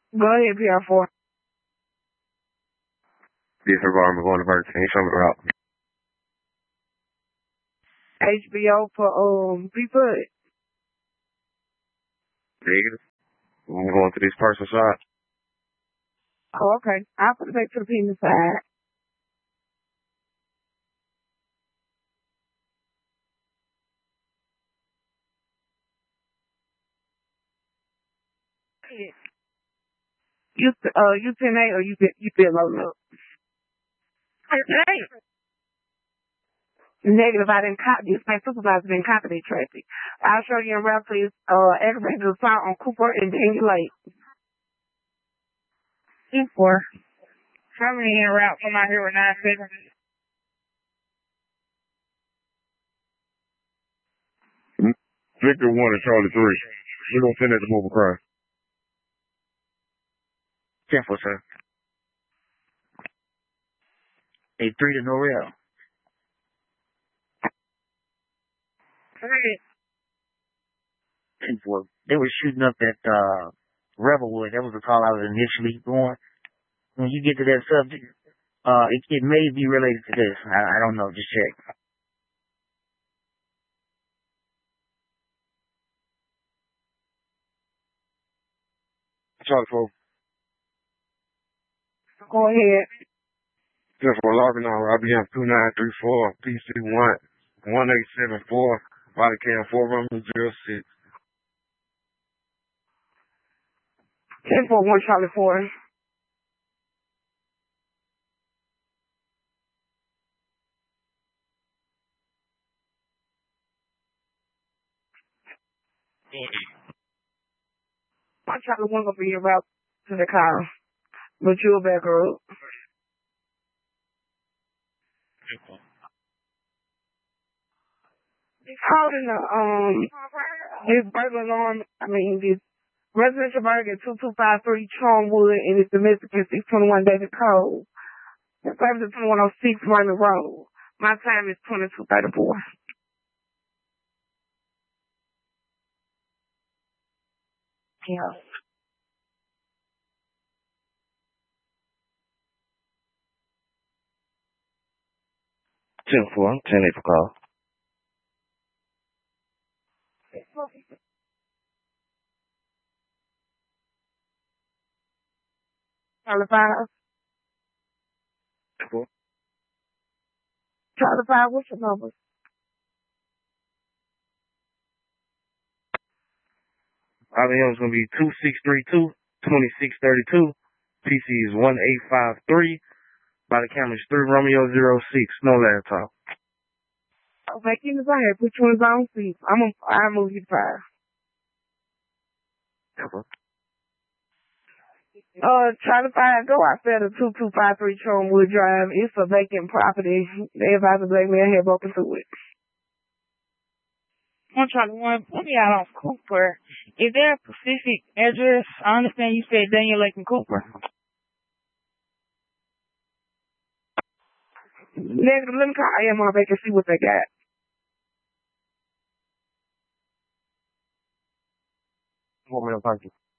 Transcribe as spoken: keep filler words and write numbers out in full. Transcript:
Go ahead, P R four. This is Barber going to first. Can you show me the route? H B O for um people. Negative. I'm going to this person's side. Oh, okay. I'll put it back to the penis side. You uh you ten eight or you get you feel low low. Negative, I didn't copy. This my supervisor didn't copy the traffic. I'll show you in route, please. Uh, aggravated assault on Cooper and Daniel Lake. E four. How many in route? Come out here with nine seconds. Victor one and Charlie three. We're gonna send that to move across. ten four, sir. eight three to Norrell. ten four. They were shooting up at uh, Revelwood. That was the call I was initially going. When you get to that subject, uh, it, it may be related to this. I, I don't know. Just check. Charlie four. Go ahead. Just for logging on, I B M two nine three four, P C one, one eight seven four, body cam four Romeo zero six. ten four one Charlie four. I Charlie one gonna be your route to the car, but you'll back her up. He's holding the um his burglar alarm. I mean this residential burger two two five three Charmwood and it's domestic at six twenty one David Cole. The service is twenty one oh six Raymond Road. My time is twenty two thirty four. Yeah. ten four. ten eight for call. Charlie five. Cool. Charlie five, what's your number? I B M is going to be two six three two, two six three two. P C is one eight five three. Body camera is three Romeo zero six. No laptop. Okay, keep this on here. Put you in zone C. I'm gonna I'll move you to five. Okay. Uh, Charlie five, go outside of two two five three Charmwood Drive. It's a vacant property. They advise the black man have broken through it. One Charlie one, put me out on Cooper. Is there a specific address? I understand you said Daniel Lake and Cooper. Negative, let me call A M R back and see what they got. One minute, thank you.